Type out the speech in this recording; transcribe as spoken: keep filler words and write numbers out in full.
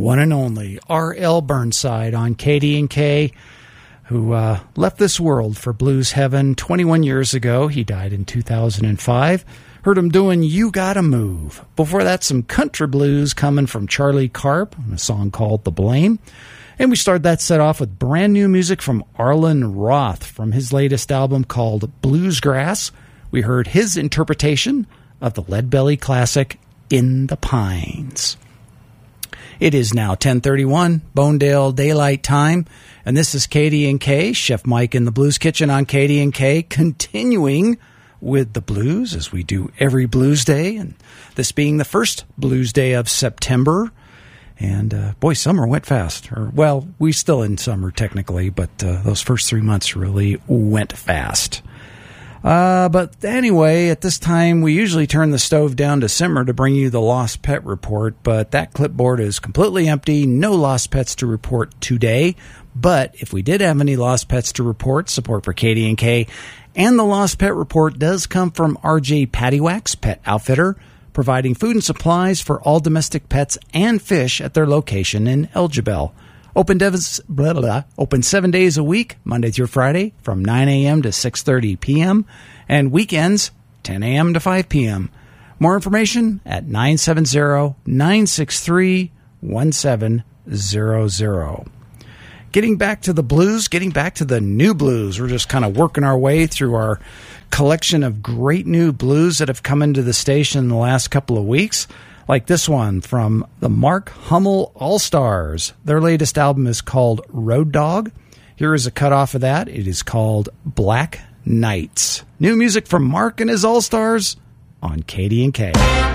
one and only R L Burnside on K D and K, who uh, left this world for blues heaven twenty-one years ago. He died in two thousand five. Heard him doing You Gotta Move. Before that, some country blues coming from Charlie Karp, a song called The Blame. And we started that set off with brand new music from Arlen Roth from his latest album called Bluesgrass. We heard his interpretation of the Leadbelly classic In the Pines. It is now ten thirty-one, Bonedale Daylight Time, and this is K D and K, Chef Mike in the Blues Kitchen on K D and K, continuing with the blues as we do every blues day, and this being the first blues day of September. And uh, boy, summer went fast. Or, well, we still in summer technically, but uh, those first three months really went fast. Uh, but anyway, at this time, we usually turn the stove down to simmer to bring you the Lost Pet Report, but that clipboard is completely empty. No lost pets to report today. But if we did have any lost pets to report, support for K D and K, and the Lost Pet Report does come from R J Pattywax Pet Outfitter, providing food and supplies for all domestic pets and fish at their location in Elgibel. Open, devs, blah, blah, blah, open seven days a week, Monday through Friday, from nine a.m. to six thirty p.m., and weekends, ten a.m. to five p.m. More information at nine seven zero, nine six three, one seven zero zero. Getting back to the blues, getting back to the new blues. We're just kind of working our way through our collection of great new blues that have come into the station in the last couple of weeks. Like this one from the Mark Hummel All-Stars. Their latest album is called Road Dog. Here is a cut off of that. It is called Black Nights. New music from Mark and his All-Stars on K D and K.